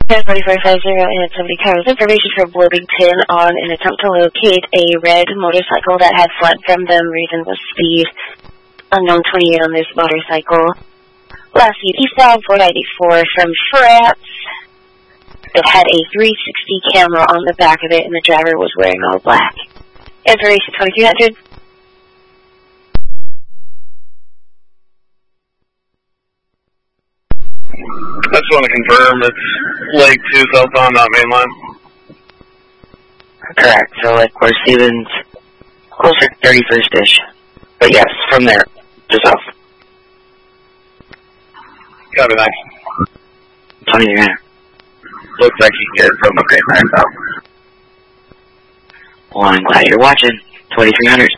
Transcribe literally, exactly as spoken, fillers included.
ten forty-four fifty and seventy cars. Information from Bloomington on an attempt to locate a red motorcycle that had fled from them. Reason was speed. Unknown twenty-eight on this motorcycle. Last seen eastbound four ninety-four from France. It had a three sixty camera on the back of it, and the driver was wearing all black. Information twenty-three hundred. I just want to confirm it's Lake two southbound, not mainline. Correct. So like where Stevens, closer to thirty-first-ish. But yes, from there to south. Copy, thanks. twenty-three hundred. Looks like you can get it from okay, right now. Well, I'm glad you're watching. twenty-three hundred.